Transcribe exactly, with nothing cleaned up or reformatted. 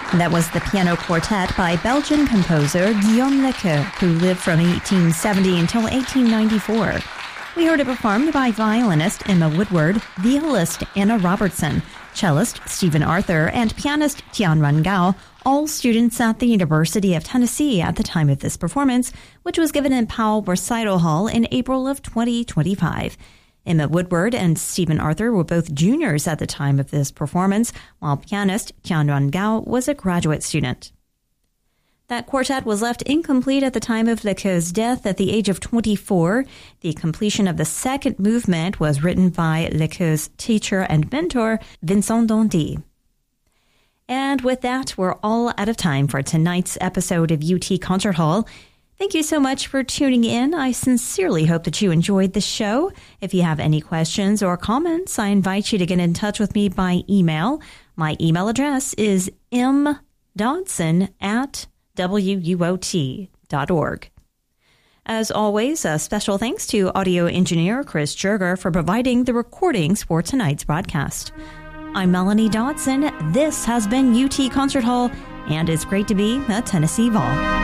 That was the piano quartet by Belgian composer Guillaume Lequeux, who lived from eighteen seventy until eighteen ninety-four. We heard it performed by violinist Emma Woodward, violist Anna Robertson, cellist Stephen Arthur, and pianist Tianran Gao, all students at the University of Tennessee at the time of this performance, which was given in Powell Recital Hall in April of twenty twenty-five. Emma Woodward and Stephen Arthur were both juniors at the time of this performance, while pianist Tianran Gao was a graduate student. That quartet was left incomplete at the time of Lequeux's death at the age of twenty-four. The completion of the second movement was written by Lequeux's teacher and mentor, Vincent Dandy. And with that, we're all out of time for tonight's episode of U T Concert Hall. Thank you so much for tuning in. I sincerely hope that you enjoyed the show. If you have any questions or comments, I invite you to get in touch with me by email. My email address is m dodson at w u o t dot org. As always, a special thanks to audio engineer Chris Jurger for providing the recordings for tonight's broadcast. I'm Melanie Dodson. This has been U T Concert Hall, and it's great to be a Tennessee Vol.